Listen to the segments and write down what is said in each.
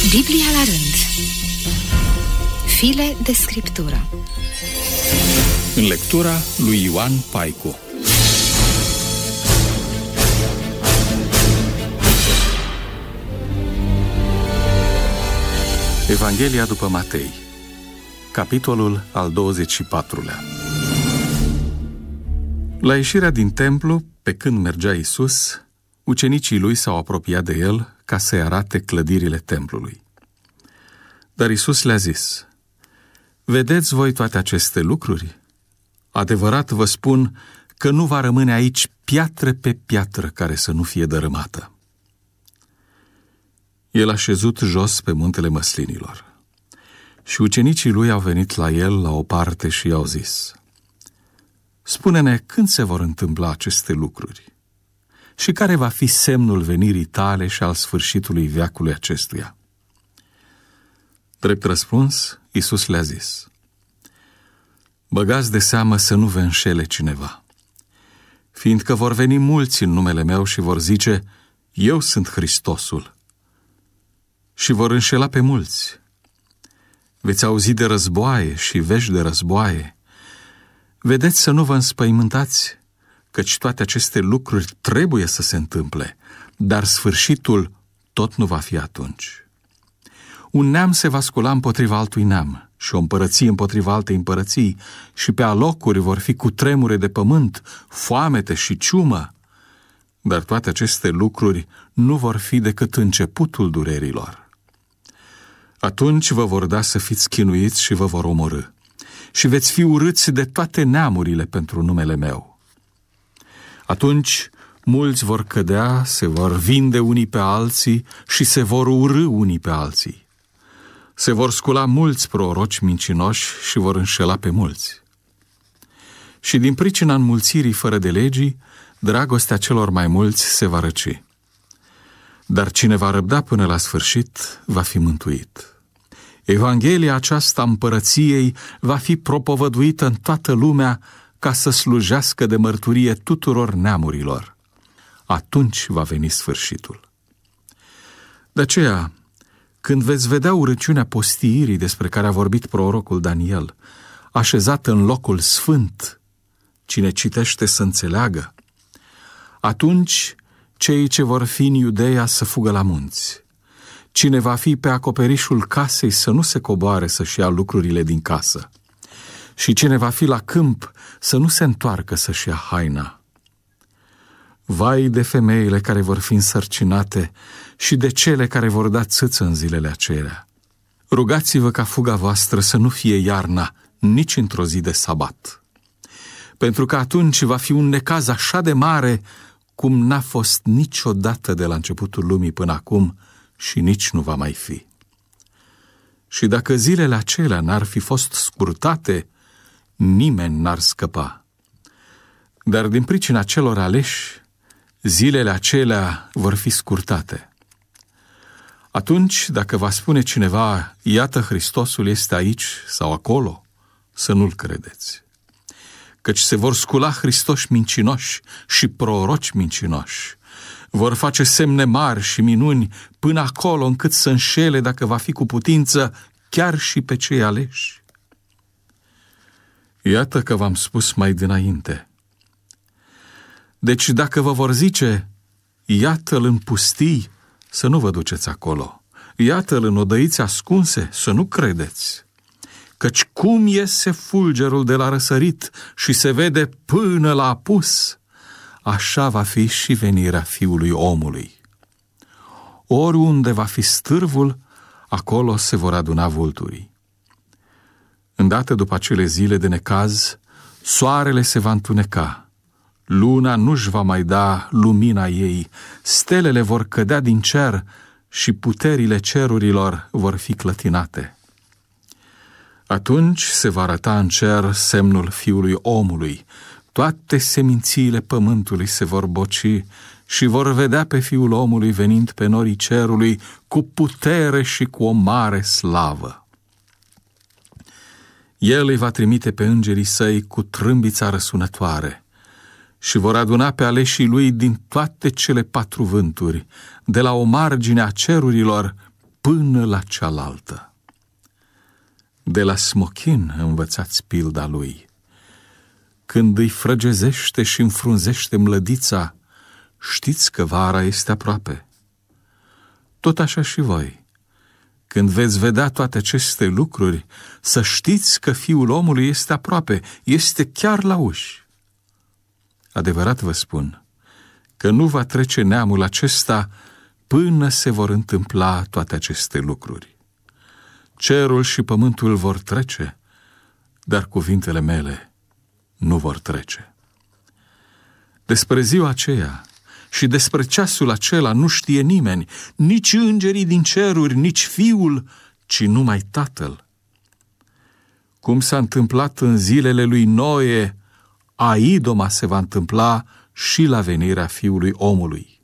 Biblia la rând. File de scriptură. În lectura lui Ioan Paicu. Evanghelia după Matei, capitolul al 24-lea. La ieșirea din templu, pe când mergea Iisus, ucenicii lui s-au apropiat de el ca să-i arate clădirile templului. Dar Iisus le-a zis: vedeți voi toate aceste lucruri? Adevărat vă spun că nu va rămâne aici piatră pe piatră care să nu fie dărâmată. El a șezut jos pe muntele Măslinilor și ucenicii lui au venit la el la o parte și i-au zis: spune-ne când se vor întâmpla aceste lucruri și care va fi semnul venirii tale și al sfârșitului veacului acestuia. Drept răspuns, Iisus le-a zis: băgați de seamă să nu vă înșele cineva, fiindcă vor veni mulți în numele meu și vor zice: eu sunt Hristosul, și vor înșela pe mulți. Veți auzi de războaie și vești de războaie. Vedeți să nu vă înspăimântați, căci toate aceste lucruri trebuie să se întâmple, dar sfârșitul tot nu va fi atunci. Un neam se va scula împotriva altui neam și o împărăție împotriva altei împărății și pe alocuri vor fi cutremure de pământ, foamete și ciumă. Dar toate aceste lucruri nu vor fi decât începutul durerilor. Atunci vă vor da să fiți chinuiți și vă vor omorî și veți fi urâți de toate neamurile pentru numele meu. Atunci mulți vor cădea, se vor vinde unii pe alții și se vor urî unii pe alții. Se vor scula mulți proroci mincinoși și vor înșela pe mulți. Și din pricina înmulțirii fără de legii, dragostea celor mai mulți se va răci. Dar cine va răbda până la sfârșit va fi mântuit. Evanghelia aceasta împărăției va fi propovăduită în toată lumea ca să slujească de mărturie tuturor neamurilor. Atunci va veni sfârșitul. De aceea, când veți vedea urăciunea postiirii despre care a vorbit prorocul Daniel, așezată în locul sfânt, cine citește să înțeleagă, atunci cei ce vor fi în Iudeea să fugă la munți. Cine va fi pe acoperișul casei să nu se coboare să-și ia lucrurile din casă. Și cine va fi la câmp să nu se întoarcă să-și ia haina. Vai de femeile care vor fi însărcinate și de cele care vor da țâță în zilele acelea. Rugați-vă ca fuga voastră să nu fie iarna nici într-o zi de sabat. Pentru că atunci va fi un necaz așa de mare cum n-a fost niciodată de la începutul lumii până acum și nici nu va mai fi. Și dacă zilele acelea n-ar fi fost scurtate, nimeni n-ar scăpa. Dar din pricina celor aleși, zilele acelea vor fi scurtate. Atunci, dacă va spune cineva: iată, Hristosul este aici sau acolo, să nu-l credeți. Căci se vor scula Hristoși mincinoși și proroci mincinoși. Vor face semne mari și minuni până acolo încât să înșele, dacă va fi cu putință, chiar și pe cei aleși. Iată că v-am spus mai dinainte. Deci dacă vă vor zice: iată-l în pustii, să nu vă duceți acolo. Iată-l în odăiți ascunse, să nu credeți. Căci cum iese fulgerul de la răsărit și se vede până la apus, așa va fi și venirea Fiului Omului. Oriunde va fi stârvul, acolo se vor aduna vulturii. Îndată după acele zile de necaz, soarele se va întuneca, luna nu-și va mai da lumina ei, stelele vor cădea din cer și puterile cerurilor vor fi clătinate. Atunci se va arăta în cer semnul Fiului Omului, toate semințiile pământului se vor boci și vor vedea pe Fiul Omului venind pe norii cerului cu putere și cu o mare slavă. El îi va trimite pe îngerii săi cu trâmbița răsunătoare și vor aduna pe aleșii lui din toate cele 4 vânturi, de la o margine a cerurilor până la cealaltă. De la smochin învățați pilda lui. Când îi frăgezește și înfrunzește mlădița, știți că vara este aproape. Tot așa și voi, când veți vedea toate aceste lucruri, să știți că Fiul omului este aproape, este chiar la uși. Adevărat vă spun că nu va trece neamul acesta până se vor întâmpla toate aceste lucruri. Cerul și pământul vor trece, dar cuvintele mele nu vor trece. Despre ziua aceea și despre ceasul acela nu știe nimeni, nici îngerii din ceruri, nici Fiul, ci numai Tatăl. Cum s-a întâmplat în zilele lui Noe, aidoma se va întâmpla și la venirea Fiului omului.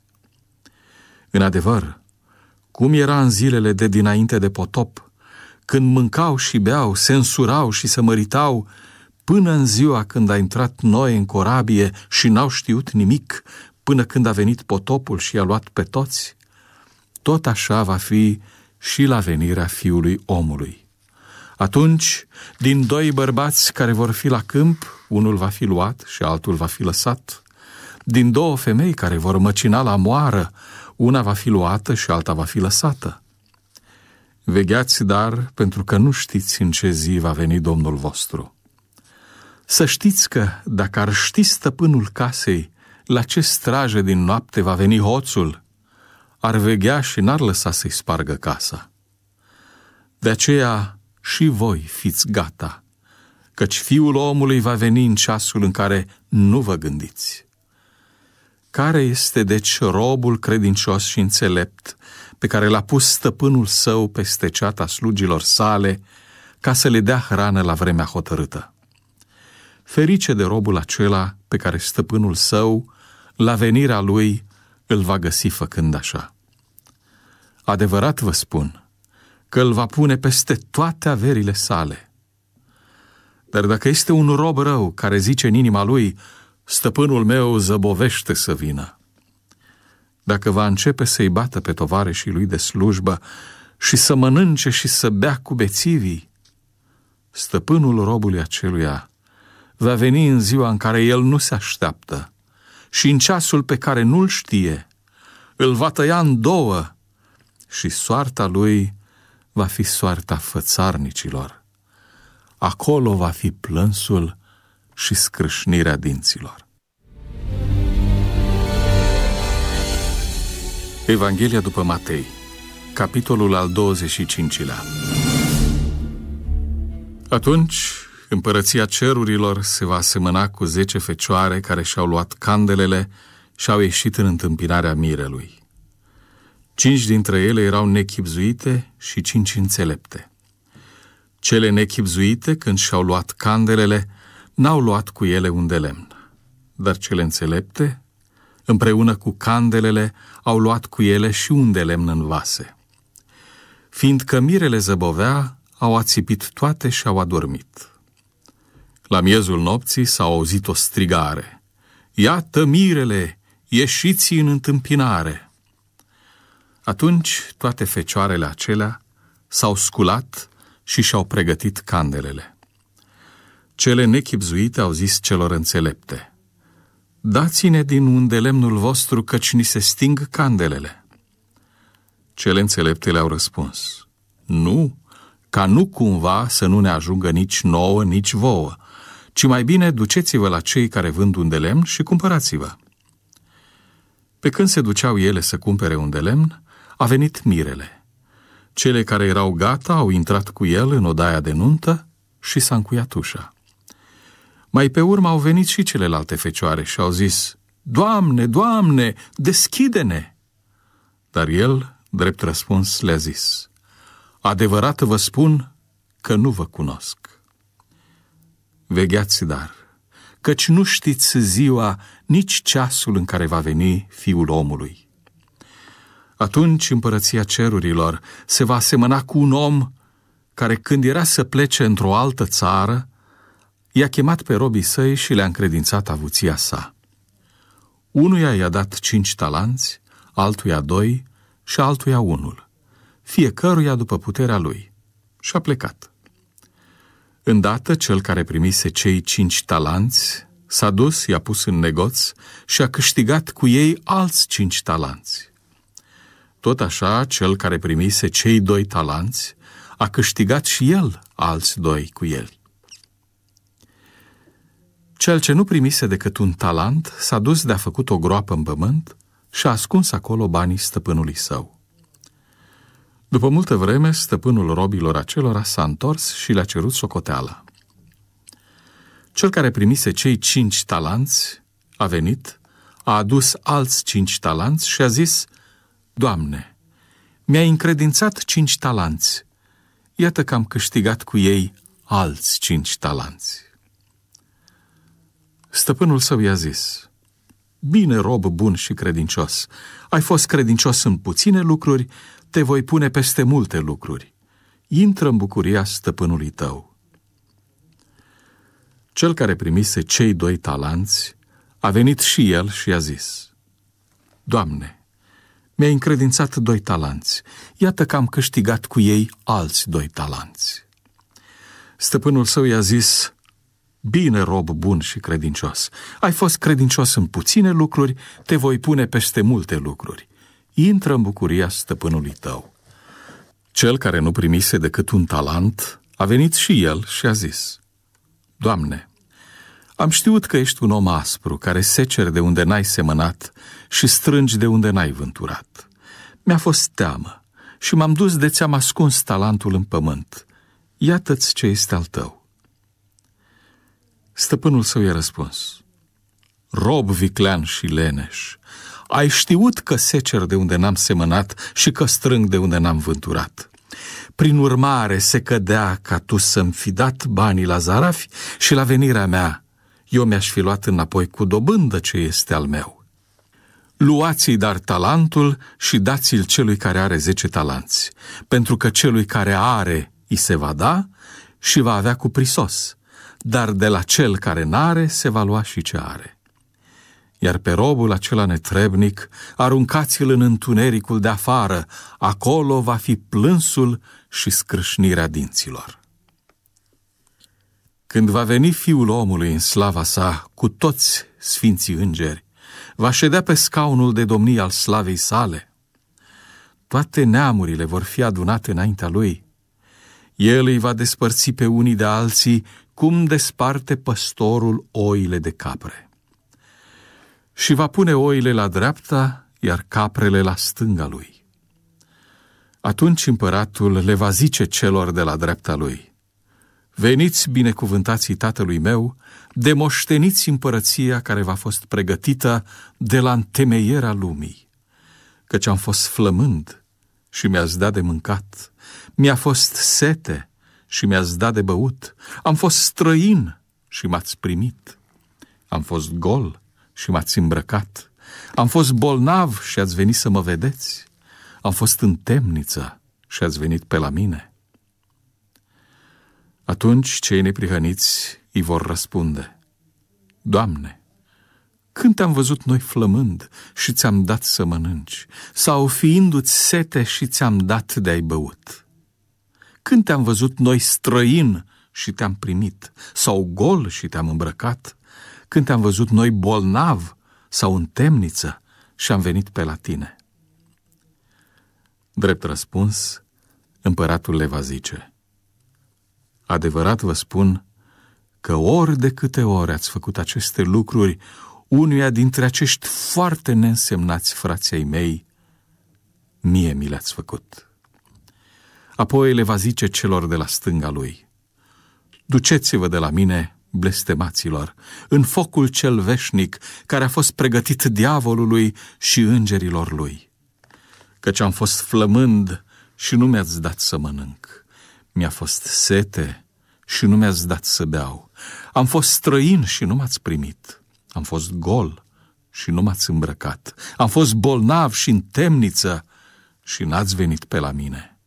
În adevăr, cum era în zilele de dinainte de potop, când mâncau și beau, se însurau și se măritau, până în ziua când a intrat Noe în corabie și n-au știut nimic, până când a venit potopul și i-a luat pe toți, tot așa va fi și la venirea Fiului omului. Atunci, din 2 bărbați care vor fi la câmp, unul va fi luat și altul va fi lăsat. Din 2 femei care vor măcina la moară, una va fi luată și alta va fi lăsată. Vegheați, dar, pentru că nu știți în ce zi va veni Domnul vostru. Să știți că, dacă ar ști stăpânul casei la ce strajă din noapte va veni hoțul, ar veghea și n-ar lăsa să-i spargă casa. De aceea și voi fiți gata, căci Fiul omului va veni în ceasul în care nu vă gândiți. Care este deci robul credincios și înțelept pe care l-a pus stăpânul său peste ceata slugilor sale ca să le dea hrană la vremea hotărâtă? Ferice de robul acela pe care stăpânul său, la venirea lui, îl va găsi făcând așa. Adevărat vă spun că îl va pune peste toate averile sale. Dar dacă este un rob rău care zice în inima lui, stăpânul meu zăbovește să vină, dacă va începe să-i bată pe tovarășii lui de slujbă și să mănânce și să bea cu bețivii, stăpânul robului aceluia va veni în ziua în care el nu se așteaptă și în ceasul pe care nu-l știe, îl va tăia în 2 și soarta lui va fi soarta fățarnicilor. Acolo va fi plânsul și scrâșnirea dinților. Evanghelia după Matei, capitolul al 25-lea. Atunci, împărăția cerurilor se va asemăna cu 10 fecioare care și-au luat candelele și au ieșit în întâmpinarea mirelui. 5 dintre ele erau nechibzuite și 5 înțelepte. Cele nechibzuite, când și-au luat candelele, n-au luat cu ele un de lemn, dar cele înțelepte, împreună cu candelele, au luat cu ele și un de lemn în vase. Fiindcă mirele zăbovea, au ațipit toate și au adormit. La miezul nopții s-a auzit o strigare: „Iată mirele, ieșiți în întâmpinare!” Atunci toate fecioarele acelea s-au sculat și și-au pregătit candelele. Cele nechibzuite au zis celor înțelepte: „Dați-ne din unde lemnul vostru, căci ni se sting candelele.” Cele înțelepte le-au răspuns: „Nu, ca nu cumva să nu ne ajungă nici nouă, nici vouă, ci mai bine duceți-vă la cei care vând un de lemn și cumpărați-vă.” Pe când se duceau ele să cumpere un de lemn, a venit mirele. Cele care erau gata au intrat cu el în odaia de nuntă și s-a încuiat ușa. Mai pe urmă au venit și celelalte fecioare și au zis: „Doamne, Doamne, deschide-ne!” Dar el, drept răspuns, le-a zis: „Adevărat vă spun că nu vă cunosc. Vegheați dar, căci nu știți ziua, nici ceasul în care va veni Fiul omului.” Atunci împărăția cerurilor se va asemăna cu un om care, când era să plece într-o altă țară, i-a chemat pe robii săi și le-a încredințat avuția sa. Unuia i-a dat 5 talanți, altuia 2 și altuia 1, fiecăruia după puterea lui. Și a plecat. Îndată cel care primise cei 5 talanți s-a dus, i-a pus în negoț și a câștigat cu ei alți 5 talanți. Tot așa, cel care primise cei 2 talanți a câștigat și el alți 2 cu el. Cel ce nu primise decât un talent s-a dus de-a făcut o groapă în pământ și a ascuns acolo banii stăpânului său. După multă vreme, stăpânul robilor acelora s-a întors și le-a cerut socoteala. Cel care primise cei 5 talanți a venit, a adus alți 5 talanți și a zis: Doamne, mi-ai încredințat 5 talanți, iată că am câștigat cu ei alți 5 talanți. Stăpânul său i-a zis: Bine, rob bun și credincios, ai fost credincios în puține lucruri, te voi pune peste multe lucruri. Intră în bucuria stăpânului tău. Cel care primise cei 2 talanți a venit și el și i-a zis: Doamne, mi-ai încredințat 2 talanți, iată că am câștigat cu ei alți 2 talanți. Stăpânul său i-a zis: Bine, rob bun și credincios, ai fost credincios în puține lucruri, te voi pune peste multe lucruri. Intră în bucuria stăpânului tău. Cel care nu primise decât un talent a venit și el și a zis: Doamne, am știut că ești un om aspru, care seceri de unde n-ai semănat și strângi de unde n-ai vânturat. Mi-a fost teamă și m-am dus de ți-am ascuns talentul în pământ. Iată-ți ce este al tău. Stăpânul său i-a răspuns: Rob viclean și leneș, ai știut că secer de unde n-am semănat și că strâng de unde n-am vânturat. Prin urmare se cădea ca tu să-mi fi dat banii la zarafi și la venirea mea eu mi-aș fi luat înapoi cu dobândă ce este al meu. Luați-i dar talentul și dați-l celui care are 10 talanți, pentru că celui care are îi se va da și va avea cu prisos, dar de la cel care n-are se va lua și ce are. Iar pe robul acela netrebnic aruncați-l în întunericul de afară, acolo va fi plânsul și scrâșnirea dinților. Când va veni Fiul omului în slava sa cu toți sfinții îngeri, va ședea pe scaunul de domnie al slavei sale. Toate neamurile vor fi adunate înaintea lui. El îi va despărți pe unii de alții, cum desparte păstorul oile de capre. Și va pune oile la dreapta, iar caprele la stânga lui. Atunci împăratul le va zice celor de la dreapta lui: Veniți, binecuvântații tatălui meu, demoșteniți împărăția care v-a fost pregătită de la întemeierea lumii. Căci am fost flămând și mi-ați dat de mâncat, mi-a fost sete și mi-ați dat de băut, am fost străin și m-ați primit, am fost gol și m-ați îmbrăcat, am fost bolnav și ați venit să mă vedeți, am fost în temniță și ați venit pe la mine. Atunci cei neprihăniți îi vor răspunde: Doamne, când te-am văzut noi flămând și ți-am dat să mănânci, sau fiindu-ți sete și ți-am dat de-ai băut? Când te-am văzut noi străin și te-am primit, sau gol și te-am îmbrăcat? Când te-am văzut noi bolnav sau în temniță și am venit pe la tine? Drept răspuns, împăratul le va zice: Adevărat vă spun că ori de câte ori ați făcut aceste lucruri unuia dintre acești foarte neînsemnați frații ai mei, mie mi le-ați făcut. Apoi le va zice celor de la stânga lui: Duceți-vă de la mine, blestemaților, în focul cel veșnic care a fost pregătit diavolului și îngerilor lui. Căci am fost flămând și nu mi-ați dat să mănânc, mi-a fost sete și nu mi-ați dat să beau, am fost străin și nu m-ați primit, am fost gol și nu m-ați îmbrăcat, am fost bolnav și în temniță și n-ați venit pe la mine.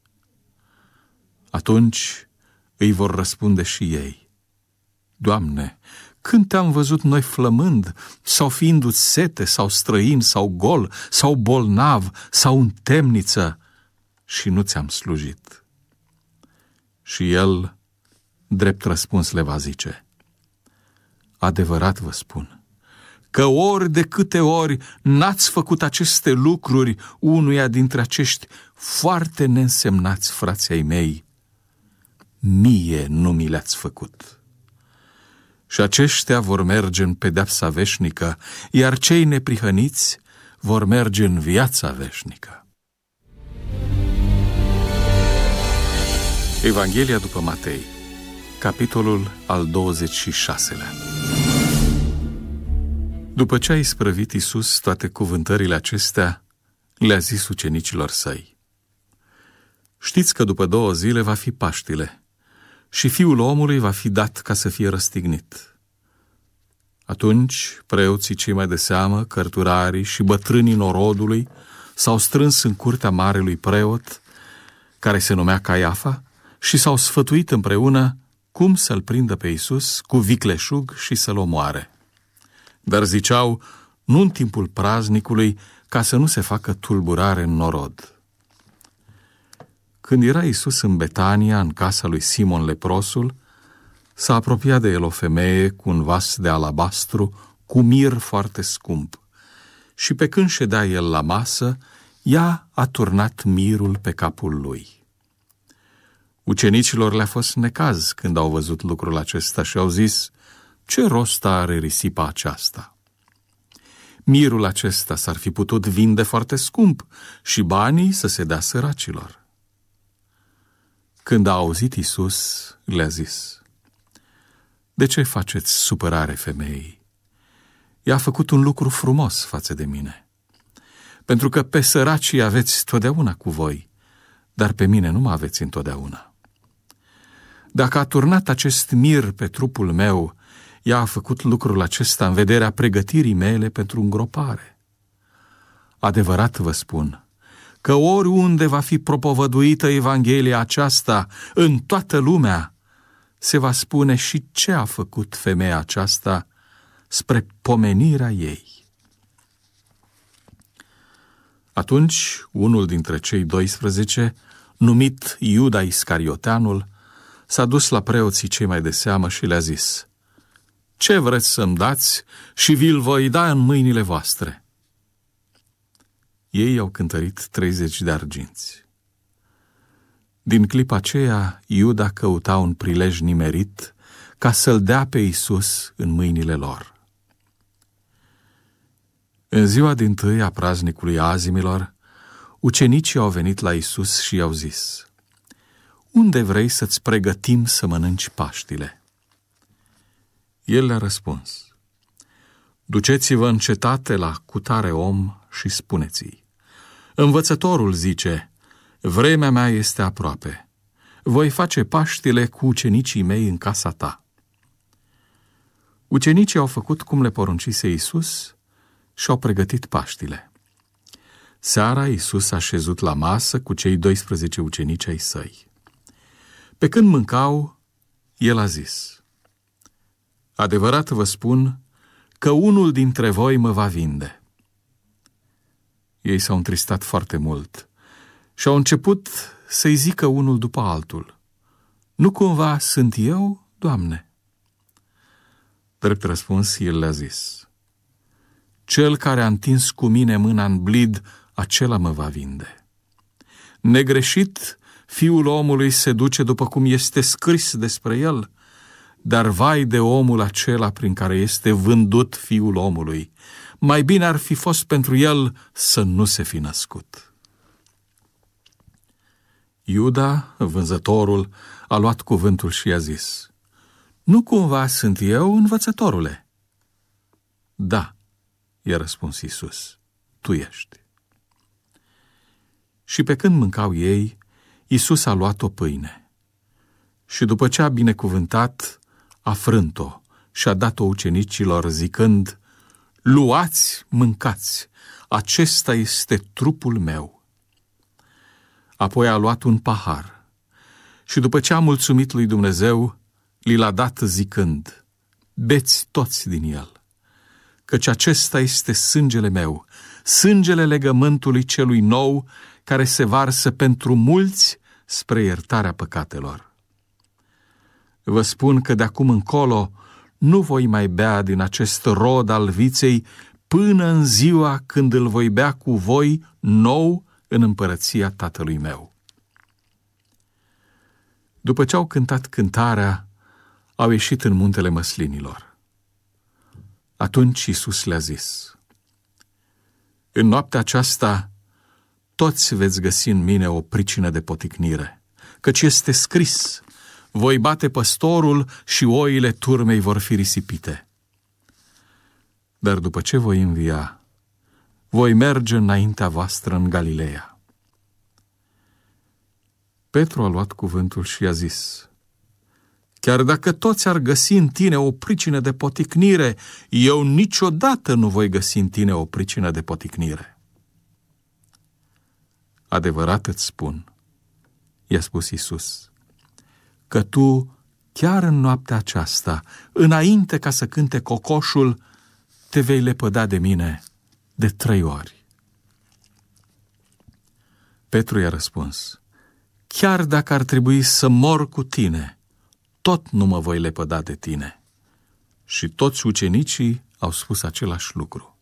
Atunci îi vor răspunde și ei: Doamne, când te-am văzut noi flămând, sau fiindu-ți sete, sau străin, sau gol, sau bolnav, sau în temniță și nu ți-am slujit. Și el, drept răspuns, le va zice: adevărat vă spun, că ori de câte ori n-ați făcut aceste lucruri unuia dintre acești foarte neînsemnați frații ai mei, mie nu mi le-ați făcut. Și aceștia vor merge în pedeapsa veșnică, iar cei neprihăniți vor merge în viața veșnică. Evanghelia după Matei, capitolul al 26-lea. După ce a isprăvit Iisus toate cuvântările acestea, le-a zis ucenicilor săi: știți că după 2 zile va fi Paștile și Fiul omului va fi dat ca să fie răstignit. Atunci preoții cei mai de seamă, cărturarii și bătrânii norodului s-au strâns în curtea marelui preot, care se numea Caiafa, și s-au sfătuit împreună cum să-l prindă pe Iisus cu vicleșug și să-l omoare. Dar ziceau, nu în timpul praznicului, ca să nu se facă tulburare în norod. Când era Iisus în Betania, în casa lui Simon leprosul, s-a apropiat de el o femeie cu un vas de alabastru cu mir foarte scump și pe când ședea el la masă, ea a turnat mirul pe capul lui. Ucenicilor le-a fost necaz când au văzut lucrul acesta și au zis: ce rost are risipa aceasta? Mirul acesta s-ar fi putut vinde foarte scump și banii să se dea săracilor. Când a auzit Iisus, le-a zis: de ce faceți supărare femeii? Ea a făcut un lucru frumos față de mine. Pentru că pe săracii aveți totdeauna cu voi, dar pe mine nu mă aveți întotdeauna. Dacă a turnat acest mir pe trupul meu, ea a făcut lucrul acesta în vederea pregătirii mele pentru îngropare. Adevărat vă spun că oriunde va fi propovăduită Evanghelia aceasta în toată lumea, se va spune și ce a făcut femeia aceasta spre pomenirea ei. Atunci, unul dintre cei 12, numit Iuda Iscarioteanul, s-a dus la preoții cei mai de seamă și le-a zis: ce vreți să-mi dați și vi-l voi da în mâinile voastre? Ei au cântărit 30 de arginți. Din clipa aceea, Iuda căuta un prilej nimerit ca să-l dea pe Iisus în mâinile lor. În ziua dintâi a praznicului Azimilor, ucenicii au venit la Iisus și i-au zis: unde vrei să-ți pregătim să mănânci Paștile? El le-a răspuns: duceți-vă în cetate la cutare om și spuneți-i: învățătorul zice, vremea mea este aproape. Voi face Paștile cu ucenicii mei în casa ta. Ucenicii au făcut cum le poruncise Iisus și au pregătit Paștile. Seara Iisus a șezut la masă cu cei 12 ucenici ai săi. Pe când mâncau, el a zis: adevărat vă spun că unul dintre voi mă va vinde. Ei s-au întristat foarte mult și au început să-i zică unul după altul: nu cumva sunt eu, Doamne? Drept răspuns, el le-a zis: cel care a întins cu mine mâna în blid, acela mă va vinde. Negreșit, Fiul omului se duce după cum este scris despre el, dar vai de omul acela prin care este vândut Fiul omului. Mai bine ar fi fost pentru el să nu se fi născut. Iuda, vânzătorul, a luat cuvântul și i-a zis: nu cumva sunt eu, învățătorule? Da, i-a răspuns Iisus, tu ești. Și pe când mâncau ei, Iisus a luat o pâine și după ce a binecuvântat, a frânt-o și a dat-o ucenicilor zicând: luați, mâncați, acesta este trupul meu. Apoi a luat un pahar și după ce a mulțumit lui Dumnezeu, li l-a dat zicând: beți toți din el, căci acesta este sângele meu, sângele legământului celui nou, care se varsă pentru mulți spre iertarea păcatelor. Vă spun că de acum încolo nu voi mai bea din acest rod al viței până în ziua când îl voi bea cu voi nou în împărăția Tatălui meu. După ce au cântat cântarea, au ieșit în muntele Măslinilor. Atunci Iisus le-a zis: în noaptea aceasta toți veți găsi în mine o pricină de poticnire, căci este scris: voi bate păstorul și oile turmei vor fi risipite. Dar după ce voi învia, voi merge înaintea voastră în Galileea. Petru a luat cuvântul și i-a zis: chiar dacă toți ar găsi în tine o pricină de poticnire, eu niciodată nu voi găsi în tine o pricină de poticnire. Adevărat îți spun, i-a spus Iisus, că tu, chiar în noaptea aceasta, înainte ca să cânte cocoșul, te vei lepăda de mine de 3 ori. Petru i-a răspuns: chiar dacă ar trebui să mor cu tine, tot nu mă voi lepăda de tine. Și toți ucenicii au spus același lucru.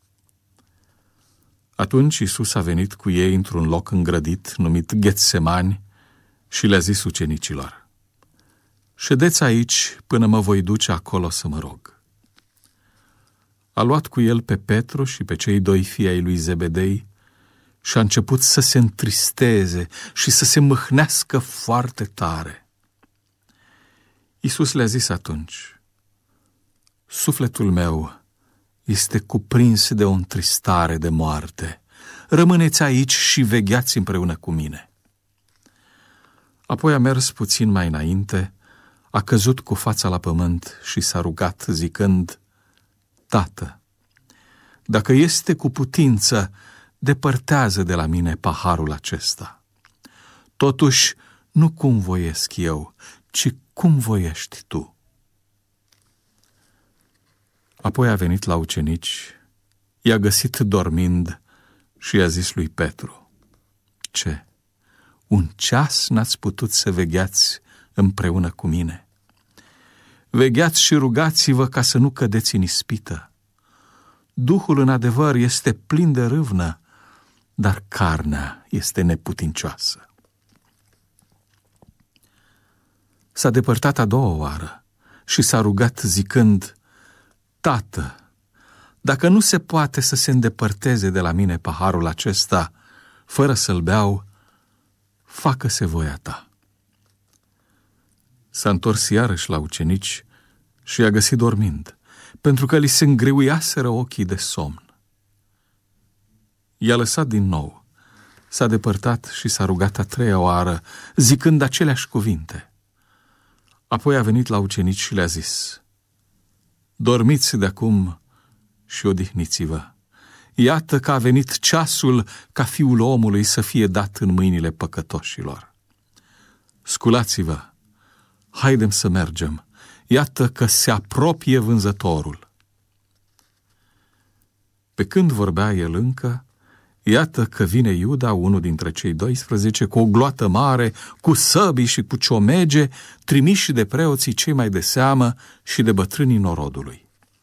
Atunci Iisus a venit cu ei într-un loc îngrădit numit Getsemani și le-a zis ucenicilor: ședeți aici până mă voi duce acolo să mă rog. A luat cu el pe Petru și pe cei 2 fii ai lui Zebedei și a început să se întristeze și să se mâhnească foarte tare. Iisus le-a zis atunci: sufletul meu este cuprins de o întristare de moarte. Rămâneți aici și vegheați împreună cu mine. Apoi a mers puțin mai înainte, a căzut cu fața la pământ și s-a rugat zicând: Tată, dacă este cu putință, depărtează de la mine paharul acesta. Totuși, nu cum voiesc eu, ci cum voiești tu. Apoi a venit la ucenici, i-a găsit dormind și i-a zis lui Petru: ce? Un ceas n-ați putut să vegheați împreună cu mine? Vegheați și rugați-vă ca să nu cădeți în ispită. Duhul în adevăr este plin de râvnă, dar carnea este neputincioasă. S-a depărtat a 2-a oară și s-a rugat zicând: Tată, dacă nu se poate să se îndepărteze de la mine paharul acesta, fără să-l beau, facă-se voia ta. S-a întors iarăși la ucenici și i-a găsit dormind, pentru că li se îngreuiaseră ochii de somn. I-a lăsat din nou, s-a depărtat și s-a rugat a 3-a oară, zicând aceleași cuvinte. Apoi a venit la ucenici și le-a zis: dormiți de acum și odihniți-vă. Iată că a venit ceasul ca Fiul omului să fie dat în mâinile păcătoșilor. Sculați-vă, haidem să mergem, iată că se apropie vânzătorul. Pe când vorbea el încă, iată că vine Iuda, unul dintre cei 12, cu o gloată mare, cu săbii și cu ciomege, trimiși de preoții cei mai de seamă și de bătrânii norodului.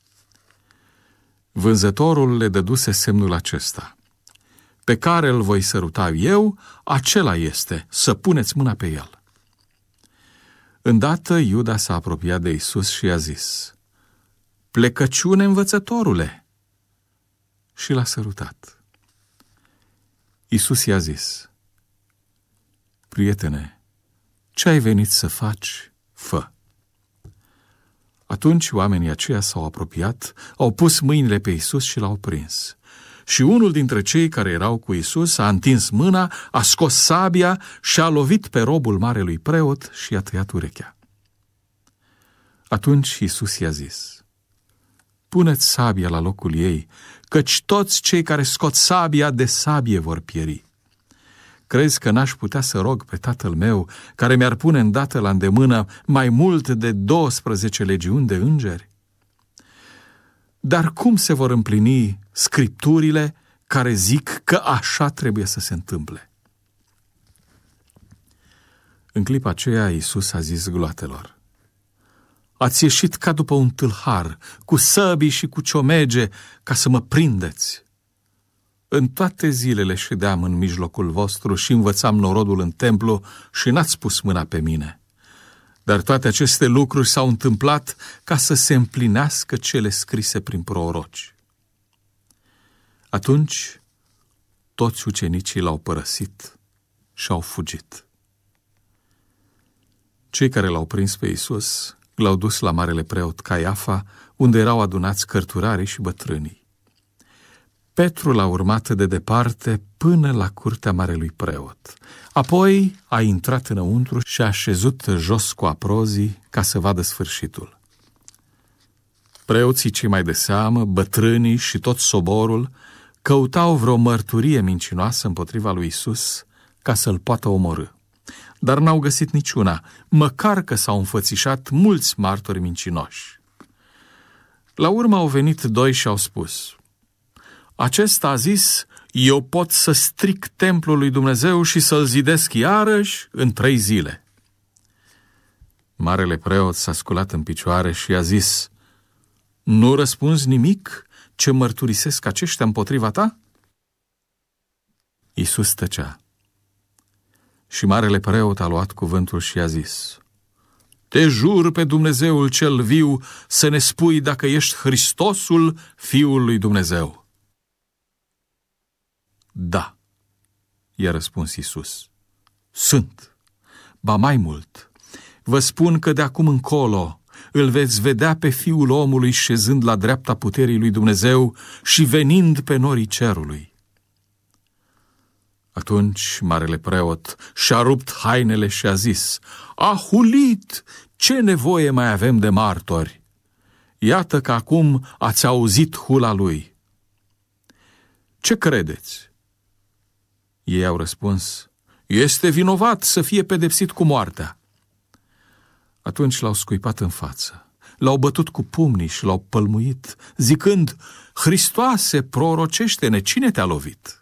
Vânzătorul le dăduse semnul acesta: pe care îl voi săruta eu, acela este, să puneți mâna pe el. Îndată Iuda s-a apropiat de Iisus și i-a zis: plecăciune, învățătorule! Și l-a sărutat. Iisus i-a zis: prietene, ce ai venit să faci, fă. Atunci oamenii aceia s-au apropiat, au pus mâinile pe Iisus și l-au prins. Și unul dintre cei care erau cu Iisus a întins mâna, a scos sabia și a lovit pe robul marelui preot și i-a tăiat urechea. Atunci Iisus i-a zis: puneți sabia la locul ei, căci toți cei care scot sabia de sabie vor pieri. Crezi că n-aș putea să rog pe Tatăl meu, care mi-ar pune îndată la îndemână mai mult de 12 legiuni de îngeri? Dar cum se vor împlini scripturile care zic că așa trebuie să se întâmple? În clipa aceea, Iisus a zis gloatelor: ați ieșit ca după un tâlhar, cu săbii și cu ciomege, ca să mă prindeți. În toate zilele ședeam în mijlocul vostru și învățam norodul în templu și n-ați pus mâna pe mine. Dar toate aceste lucruri s-au întâmplat ca să se împlinească cele scrise prin proroci. Atunci toți ucenicii l-au părăsit și au fugit. Cei care l-au prins pe Iisus l-au dus la marele preot Caiafa, unde erau adunați cărturarii și bătrânii. Petru l-a urmat de departe până la curtea marelui preot. Apoi a intrat înăuntru și a așezut jos cu aprozii ca să vadă sfârșitul. Preoții cei mai de seamă, bătrânii și tot soborul căutau vreo mărturie mincinoasă împotriva lui Iisus ca să-l poată omorî. Dar n-au găsit niciuna, măcar că s-au înfățișat mulți martori mincinoși. La urmă au venit doi și au spus: acesta a zis, eu pot să stric templul lui Dumnezeu și să-l zidesc iarăși în 3 zile. Marele preot s-a sculat în picioare și a zis: nu răspunzi nimic ce mărturisesc aceștia împotriva ta? Iisus tăcea. Și marele preot a luat cuvântul și a zis: te jur pe Dumnezeul cel viu să ne spui dacă ești Hristosul, Fiul lui Dumnezeu. Da, i-a răspuns Iisus, sunt. Ba mai mult, vă spun că de acum încolo îl veți vedea pe Fiul omului șezând la dreapta puterii lui Dumnezeu și venind pe norii cerului. Atunci marele preot și-a rupt hainele și a zis: a hulit, ce nevoie mai avem de martori? Iată că acum ați auzit hula lui. Ce credeți? Ei au răspuns: este vinovat să fie pedepsit cu moartea. Atunci l-au scuipat în față, l-au bătut cu pumnii și l-au pălmuit, zicând: Hristoase, prorocește-ne, cine te-a lovit?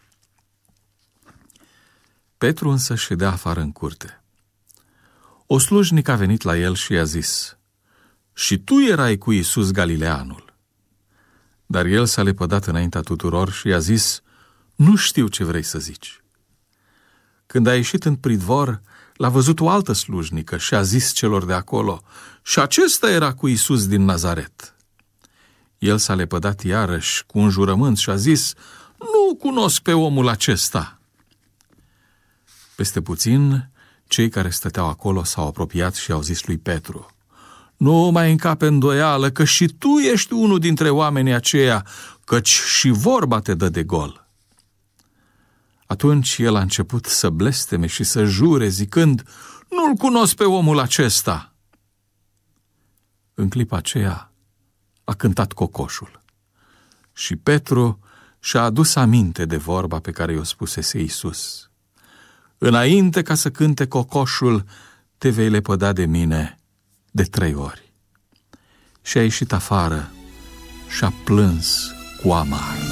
Petru însă ședea afară în curte. O slujnică a venit la el și i-a zis: și tu erai cu Iisus Galileanul. Dar el s-a lepădat înaintea tuturor și i-a zis: nu știu ce vrei să zici. Când a ieșit în pridvor, l-a văzut o altă slujnică și a zis celor de acolo: și acesta era cu Iisus din Nazaret. El s-a lepădat iarăși cu un jurământ și a zis: nu cunosc pe omul acesta. Peste puțin, cei care stăteau acolo s-au apropiat și au zis lui Petru: nu mai încape îndoială că și tu ești unul dintre oamenii aceia, căci și vorba te dă de gol. Atunci el a început să blesteme și să jure, zicând: nu-l cunosc pe omul acesta. În clipa aceea a cântat cocoșul și Petru și-a adus aminte de vorba pe care i-o spusese Iisus: înainte ca să cânte cocoșul, te vei lepăda de mine de 3 ori. Și a ieșit afară și a plâns cu amar.